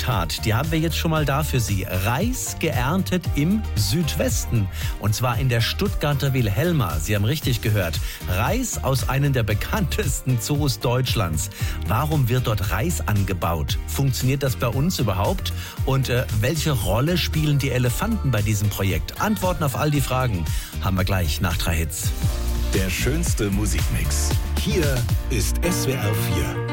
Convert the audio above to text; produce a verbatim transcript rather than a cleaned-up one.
Zitat, die haben wir jetzt schon mal da für Sie. Reis geerntet im Südwesten. Und zwar in der Stuttgarter Wilhelma. Sie haben richtig gehört. Reis aus einem der bekanntesten Zoos Deutschlands. Warum wird dort Reis angebaut? Funktioniert das bei uns überhaupt? Und äh, welche Rolle spielen die Elefanten bei diesem Projekt? Antworten auf all die Fragen haben wir gleich nach drei Hits. Der schönste Musikmix. Hier ist S W R vier.